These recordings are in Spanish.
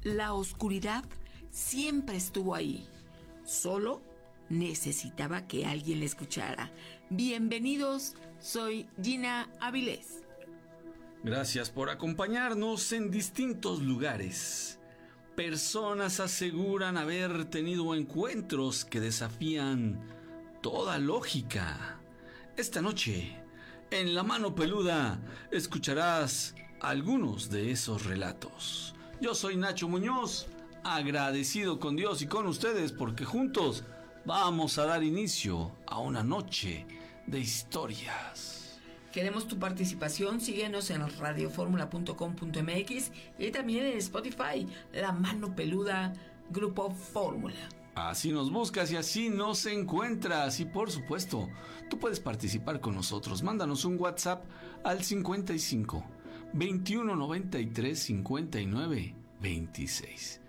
La oscuridad siempre estuvo ahí. Solo necesitaba que alguien la escuchara. Bienvenidos, soy Gina Avilés. Gracias por acompañarnos en distintos lugares. Personas aseguran haber tenido encuentros que desafían toda lógica. Esta noche, en La Mano Peluda, escucharás algunos de esos relatos. Yo soy Nacho Muñoz, agradecido con Dios y con ustedes porque juntos vamos a dar inicio a una noche de historias. Queremos tu participación, síguenos en radioformula.com.mx y también en Spotify, La Mano Peluda, Grupo Fórmula. Así nos buscas y así nos encuentras. Y por supuesto, tú puedes participar con nosotros. Mándanos un WhatsApp al 55 21 93 59 26.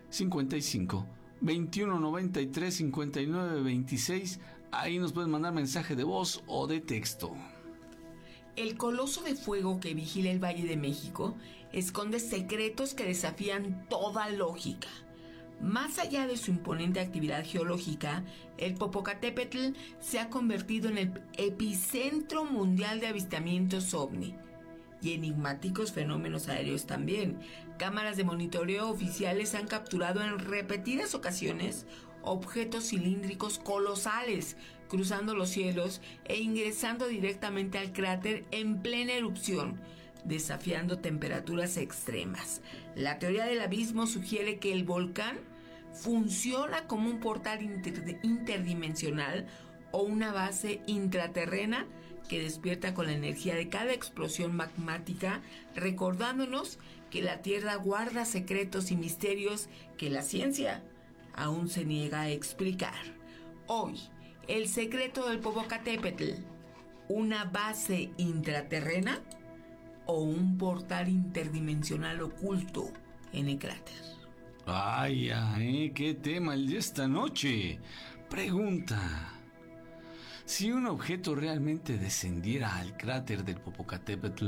55 21 93 59 26. Ahí nos puedes mandar mensaje de voz o de texto. El coloso de fuego que vigila el Valle de México esconde secretos que desafían toda lógica. Más allá de su imponente actividad geológica, el Popocatépetl se ha convertido en el epicentro mundial de avistamientos ovni y enigmáticos fenómenos aéreos también. Cámaras de monitoreo oficiales han capturado en repetidas ocasiones objetos cilíndricos colosales cruzando los cielos e ingresando directamente al cráter en plena erupción, desafiando temperaturas extremas. La teoría del abismo sugiere que el volcán funciona como un portal interdimensional o una base intraterrena que despierta con la energía de cada explosión magmática, recordándonos que la Tierra guarda secretos y misterios que la ciencia aún se niega a explicar. Hoy, el secreto del Popocatépetl, ¿una base intraterrena o un portal interdimensional oculto en el cráter? Vaya, qué tema el de esta noche. Pregunta: si un objeto realmente descendiera al cráter del Popocatépetl,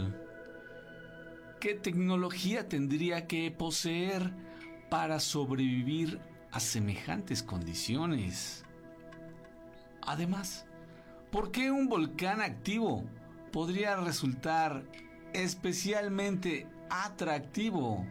¿qué tecnología tendría que poseer para sobrevivir a semejantes condiciones? Además, ¿por qué un volcán activo podría resultar especialmente atractivo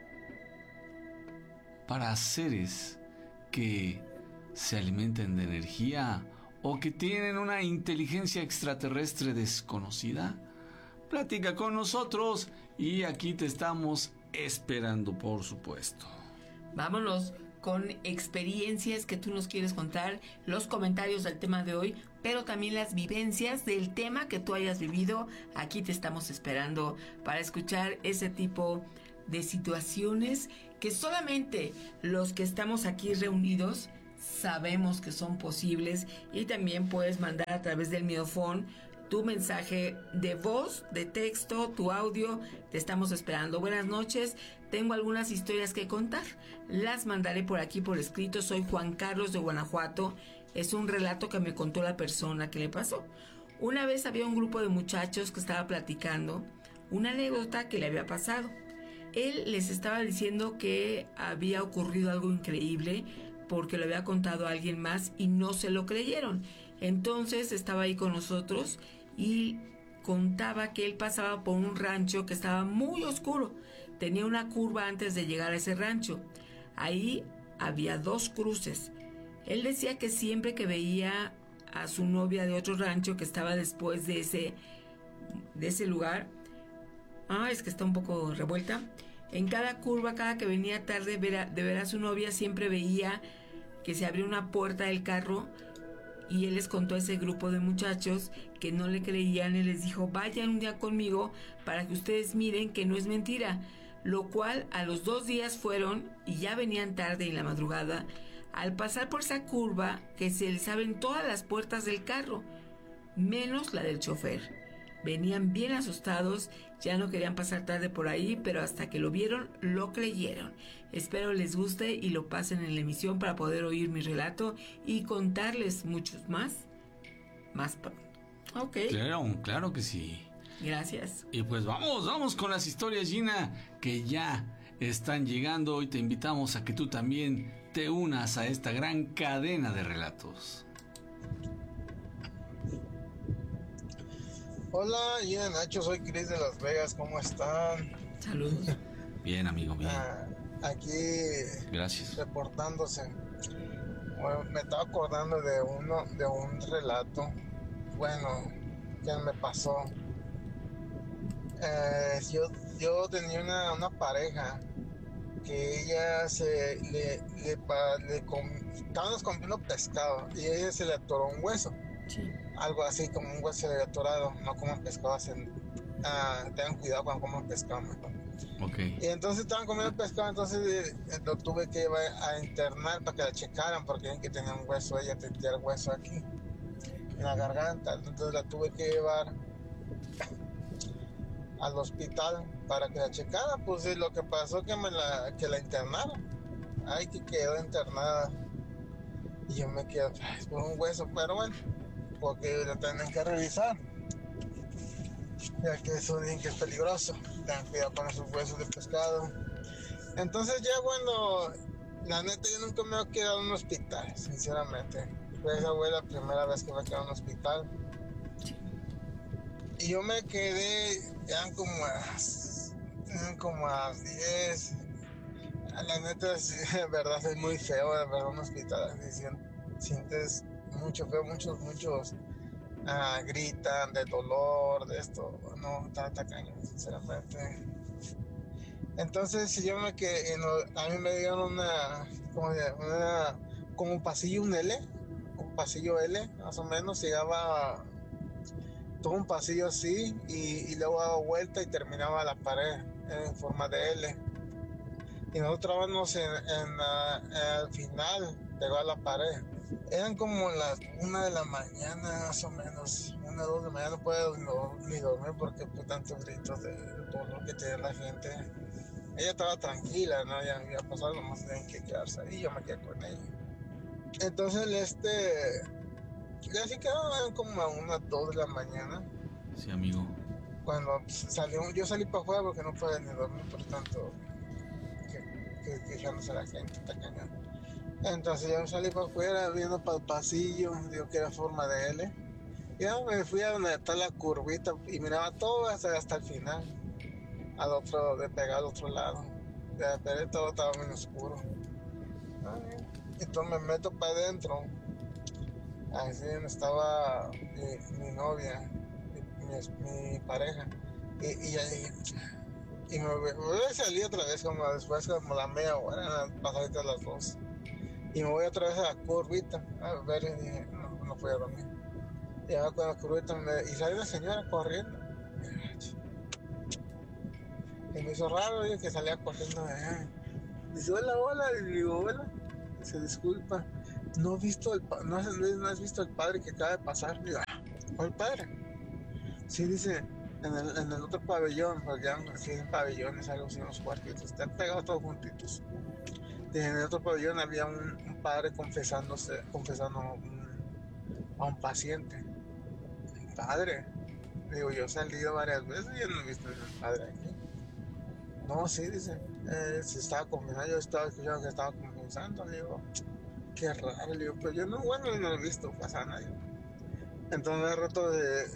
para seres que se alimentan de energía o que tienen una inteligencia extraterrestre desconocida? Platica con nosotros y aquí te estamos esperando, por supuesto. Vámonos con experiencias que tú nos quieres contar, los comentarios del tema de hoy, pero también las vivencias del tema que tú hayas vivido. Aquí te estamos esperando para escuchar ese tipo de situaciones que solamente los que estamos aquí reunidos sabemos que son posibles. Y también puedes mandar a través del Miofón tu mensaje de voz, de texto, tu audio. Te estamos esperando. Buenas noches, tengo algunas historias que contar, las mandaré por aquí por escrito. Soy Juan Carlos de Guanajuato. Es un relato que me contó la persona que le pasó. Una vez había un grupo de muchachos que estaba platicando una anécdota que le había pasado. Él les estaba diciendo que había ocurrido algo increíble porque lo había contado a alguien más y no se lo creyeron. Entonces estaba ahí con nosotros y contaba que él pasaba por un rancho que estaba muy oscuro. Tenía una curva antes de llegar a ese rancho. Ahí había 2 cruces. Él decía que siempre que veía a su novia de otro rancho que estaba después de ese lugar, es que está un poco revuelta. En cada curva, cada que venía tarde de ver a su novia, siempre veía que se abrió una puerta del carro. Y él les contó a ese grupo de muchachos que no le creían. Él les dijo: vayan un día conmigo para que ustedes miren que no es mentira. Lo cual a los 2 días fueron y ya venían tarde en la madrugada. Al pasar por esa curva, que se les abren todas las puertas del carro, menos la del chofer. Venían bien asustados, ya no querían pasar tarde por ahí, pero hasta que lo vieron, lo creyeron. Espero les guste y lo pasen en la emisión para poder oír mi relato y contarles muchos más pronto. Ok. Claro que sí. Gracias. Y pues vamos con las historias, Gina, que ya están llegando y te invitamos a que tú también te unas a esta gran cadena de relatos. Hola, Ian Nacho, soy Chris de Las Vegas, ¿cómo están? Saludos. Bien, amigo, bien. Aquí Gracias. reportándose. Bueno, me estaba acordando de un relato, bueno, que me pasó. Yo tenía una pareja que ella estábamos comiendo pescado y a ella se le atoró un hueso. Sí. Algo así como un hueso de atorado, no coman pescado, tengan cuidado cuando coman pescado mejor. Okay. Y entonces estaban comiendo pescado, entonces lo tuve que llevar a internar para que la checaran porque que tenía un hueso, ella tenía el hueso aquí, en la garganta, entonces la tuve que llevar al hospital para que la checaran. Pues lo que pasó que la internaron, ay, que quedó internada y yo me quedé por un hueso, pero bueno, porque lo tienen que revisar, ya que eso dicen que es peligroso, tengan cuidado con esos huesos de pescado. Entonces ya bueno, la neta yo nunca me he quedado en un hospital, sinceramente. Esa fue la primera vez que me quedé en un hospital. Y yo me quedé, eran como a 10. La neta, de verdad es muy feo, de verdad, un hospital. Sientes mucho feo, muchos gritan de dolor, de esto. No, está cañón, sinceramente. Entonces yo me quedé, a mí me dieron como un pasillo, un pasillo L, más o menos, llegaba todo un pasillo así y luego daba vuelta y terminaba la pared en forma de L. Y nosotros trabajamos al final, pegado a la pared. Eran como las 1 de la mañana, más o menos, 1 o 2 de la mañana, no puedo ni dormir porque por tantos gritos de dolor que tenía la gente. Ella estaba tranquila, ¿no? Ya había pasado, nomás tenían que quedarse ahí, yo me quedé con ella. Entonces, ya así quedaban como a 1, 2 de la mañana. Sí, amigo. Cuando yo salí para afuera porque no podía ni dormir por tanto quejándose a la gente, está cañón. Entonces yo salí para afuera, viendo para el pasillo, digo que era forma de L. Ya me fui a donde está la curvita y miraba todo hasta el final, de pegar al otro lado. Pero todo estaba muy oscuro. Entonces me meto para adentro. Así estaba mi novia, mi pareja. Y me voy a salir otra vez, como después, como la media hora, pasaditas las 2. Y me voy otra vez a la curvita a ver, y dije, no fui a dormir. Y ahora con la curvita y sale una señora corriendo. Y me hizo raro, dije, que salía corriendo de allá. Dice, hola, y le digo, hola. Dice, disculpa, no has visto el padre que acaba de pasar. Digo, ¿cuál padre? Sí, dice, en el otro pabellón, porque ya sí, en pabellones, algo así, unos cuartitos, están pegados todos juntitos. Dice, en el otro pabellón había un padre confesando a un paciente. ¿Un padre? Digo, yo he salido varias veces y yo no he visto a un padre aquí. No, sí, dice, se estaba confesando, yo estaba escuchando que estaba confesando. Le digo, qué raro, le digo, pero yo no he visto pasar a nadie. Entonces, de rato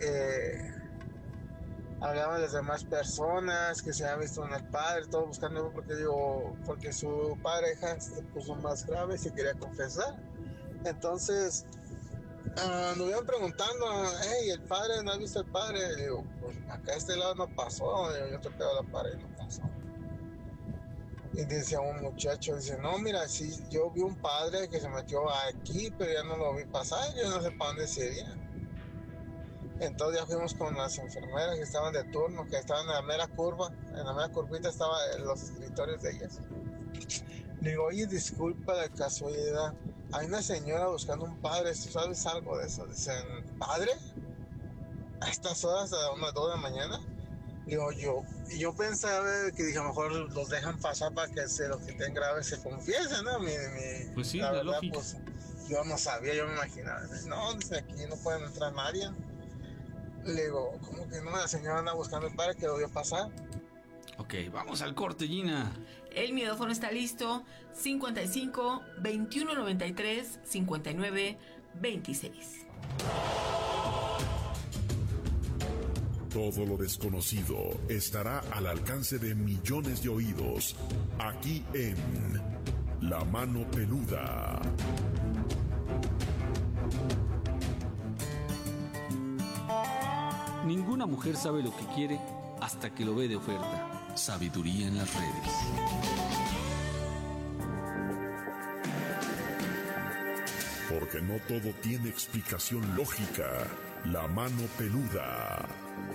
hablaban las demás personas que se habían visto en el padre, todo buscando, porque su pareja se puso más grave y se quería confesar. Entonces, nos iban preguntando, hey, ¿el padre? ¿No has visto el padre? Le digo, pues acá a este lado no pasó, yo te pego la pared y no pasó. Y decía un muchacho, dice, no, mira, sí, yo vi un padre que se metió aquí, pero ya no lo vi pasar, yo no sé para dónde se iría. Entonces ya fuimos con las enfermeras que estaban de turno, que estaban en la mera curvita estaban los escritorios de ellas. Le digo, oye, disculpa la casualidad, hay una señora buscando un padre, ¿sabes algo de eso? Dicen, ¿padre? ¿A estas horas, a 1 o 2 de la mañana? Digo, yo pensaba que dije, a lo mejor los dejan pasar para que los que estén graves se confiesen, ¿no? Pues sí, la verdad, lógica. pues yo no sabía, yo me imaginaba, no, dice, aquí no pueden entrar nadie. Le digo, ¿cómo que no? La señora anda buscando el padre que lo vio pasar. Ok, vamos al corte, Gina. El micrófono está listo. 55 21 93 59 26. Todo lo desconocido estará al alcance de millones de oídos, aquí en La Mano Peluda. Ninguna mujer sabe lo que quiere hasta que lo ve de oferta. Sabiduría en las redes. Porque no todo tiene explicación lógica. La Mano Peluda.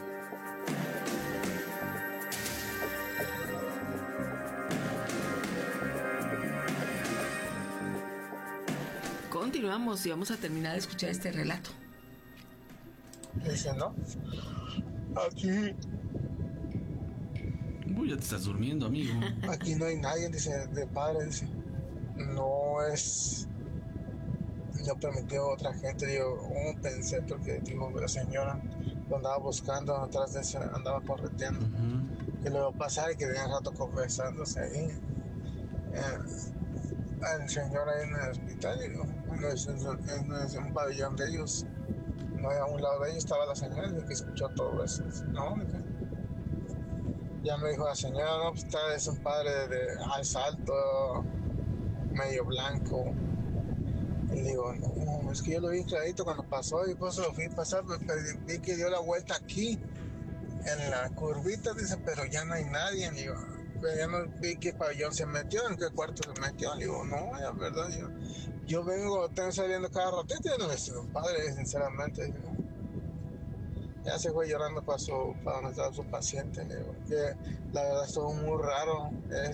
Continuamos y vamos a terminar de escuchar este relato. Dice, ¿no? Aquí Uy, ya te estás durmiendo, amigo. Aquí no hay nadie, dice, de padre, dice. No es. No permitió a otra gente, digo, pensé, porque, digo, la señora lo andaba buscando, atrás de eso andaba correteando. Que le iba a pasar y que tenía rato confesándose ahí. El señor ahí en el hospital, digo, no es un pabellón de ellos. No, a un lado de ellos estaba la señora, que escuchó todo eso. No, ya me dijo la señora, no, pues es un padre es alto, medio blanco. Y digo, no, es que yo lo vi clarito cuando pasó y pues lo fui a pasar, pero vi que dio la vuelta aquí, en la curvita, dice, pero ya no hay nadie. Digo, pero ya no vi qué pabellón se metió, en qué cuarto se metió. Digo, no, la verdad, yo tengo saliendo cada ratito y no es un padre, sinceramente. Digo, ya se fue llorando para donde estaba su paciente. Digo, que la verdad estuvo muy raro.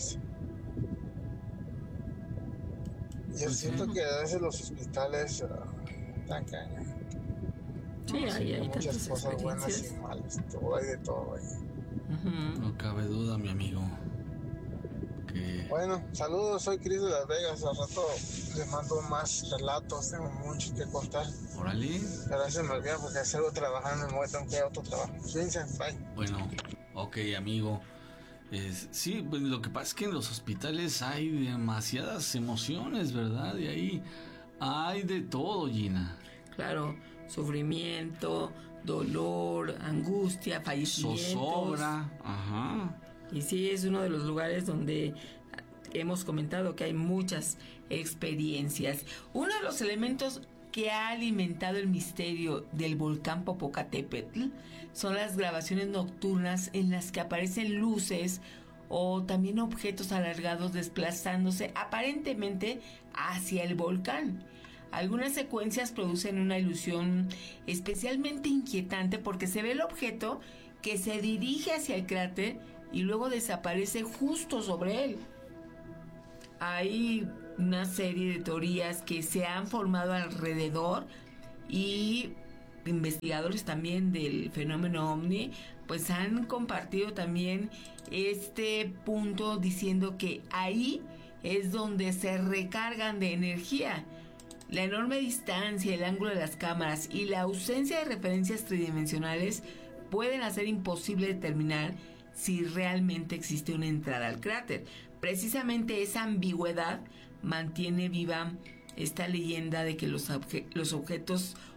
Yo siento que a veces los hospitales están cañón. Sí, hay muchas tantas cosas buenas experiencias. y malas, todo hay de todo ahí. No cabe duda, mi amigo. Que... Bueno, saludos, soy Cris de Las Vegas. Al rato les mando más relatos, tengo muchos que contar. Órale. Pero a veces me olvido porque salgo trabajando y me voy a tener que ir a otro trabajo. Vincent, bye. Bueno, ok, amigo. Sí, pues lo que pasa es que en los hospitales hay demasiadas emociones, ¿verdad? Y ahí hay de todo, Gina. Claro, sufrimiento, dolor, angustia, fallecimientos. Zozobra, ajá. Y sí, es uno de los lugares donde hemos comentado que hay muchas experiencias. Uno de los elementos que ha alimentado el misterio del volcán Popocatépetl son las grabaciones nocturnas en las que aparecen luces o también objetos alargados desplazándose aparentemente hacia el volcán. Algunas secuencias producen una ilusión especialmente inquietante porque se ve el objeto que se dirige hacia el cráter y luego desaparece justo sobre él. Hay una serie de teorías que se han formado alrededor y investigadores también del fenómeno ovni pues han compartido también este punto diciendo que ahí es donde se recargan de energía. La enorme distancia, el ángulo de las cámaras y la ausencia de referencias tridimensionales pueden hacer imposible determinar si realmente existe una entrada al cráter. Precisamente esa ambigüedad mantiene viva esta leyenda de que los objetos